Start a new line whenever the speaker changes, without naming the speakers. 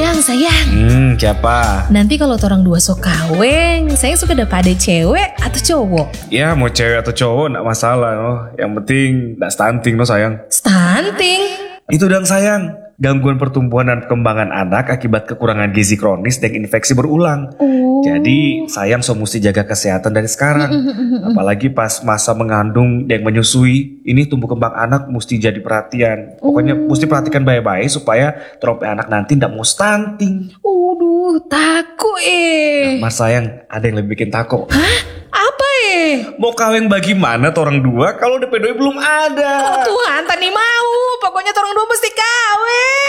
Sayang.
Siapa?
Nanti kalau orang dua sok kaweng, saya suka dapat ada cewek atau cowok?
Ya mau cewek atau cowok gak masalah no. Yang penting gak stunting no sayang.
Stunting?
Itu dong sayang, gangguan pertumbuhan dan perkembangan anak akibat kekurangan gizi kronis dan infeksi berulang. Jadi sayang so mesti jaga kesehatan dari sekarang. Apalagi pas masa mengandung dan menyusui, ini tumbuh kembang anak mesti jadi perhatian. Pokoknya mesti perhatikan baik-baik supaya trope anak nanti ndak mau stunting.
Takut
Mas sayang, ada yang lebih bikin takut.
Hah? Apa
Mau kawin bagaimana orang dua kalau DP doi belum ada?
Oh Tuhan, tani mau. Pokoknya orang dua mesti kawin.